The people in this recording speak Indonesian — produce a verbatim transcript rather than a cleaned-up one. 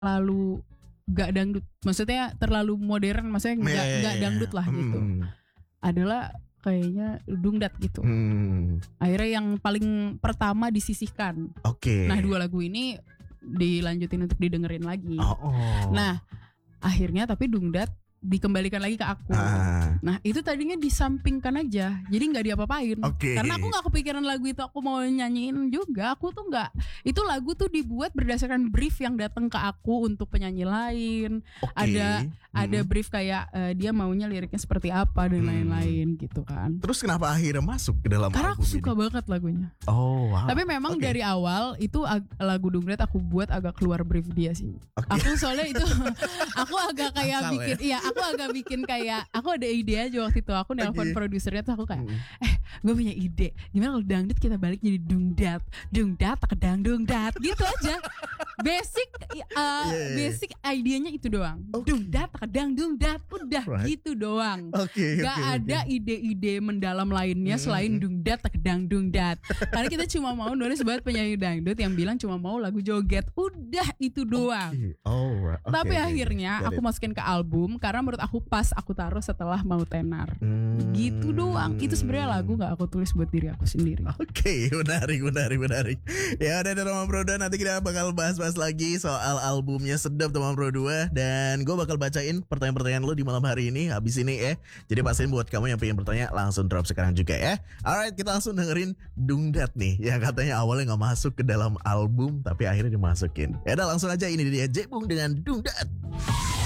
terlalu gak dangdut, maksudnya terlalu modern, maksudnya gak, yeah, gak yeah, dangdut lah yeah. gitu. Hmm. Adalah kayaknya dungdat gitu. Hmm. Akhirnya yang paling pertama disisihkan. Oke. Okay. Nah dua lagu ini dilanjutin untuk didengerin lagi. Oh, oh. Nah akhirnya tapi dungdat dikembalikan lagi ke aku. Ah. Nah itu tadinya disampingkan aja, jadi nggak diapa-apain. Okay. Karena aku nggak kepikiran lagu itu aku mau nyanyiin juga. Aku tuh nggak. Itu lagu tuh dibuat berdasarkan brief yang datang ke aku untuk penyanyi lain. Okay. Ada hmm. ada brief kayak uh, dia maunya liriknya seperti apa dan hmm. lain-lain gitu kan. Terus kenapa akhirnya masuk ke dalam Karena album aku suka ini? banget lagunya. Oh wow. Tapi memang okay. dari awal itu ag- lagu dungdat aku buat agak keluar brief dia sih. Okay. Aku soalnya itu aku agak kayak Asal bikin, ya? iya aku agak bikin kayak aku ada ide aja waktu itu. Aku nelpon Okay. produsernya tuh aku kayak, hmm. eh gue punya ide. Gimana kalau dangdut kita balik jadi dungdat, dungdat kedang dungdat gitu aja. Basic, uh, yeah. basic idenya itu doang. Okay. Dungdat kedang dungdat, udah Right. gitu doang. Okay, Gak okay, ada okay. ide-ide mendalam lainnya hmm. selain dungdat kedang dungdat. Karena kita cuma mau nulis buat penyanyi dangdut yang bilang cuma mau lagu joget. Udah itu doang. Okay. Oh, right. Okay, Tapi okay, akhirnya okay. aku masukin ke album karena menurut aku pas aku taruh setelah Mau Tenar. Hmm. Gitu doang. Itu sebenarnya lagu gak aku tulis buat diri aku sendiri. Oke, okay, menarik, menarik, menarik. Ya udah Teman Pro dua, nanti kita bakal bahas-bahas lagi soal albumnya Sedap Teman Pro dua. Dan gue bakal bacain pertanyaan-pertanyaan lo di malam hari ini habis ini ya. Jadi pastiin buat kamu yang pengen bertanya langsung drop sekarang juga ya. Alright, kita langsung dengerin Dungdat nih, yang katanya awalnya gak masuk ke dalam album tapi akhirnya dimasukin. Ya udah langsung aja, ini dia Jebung dengan Dungdat.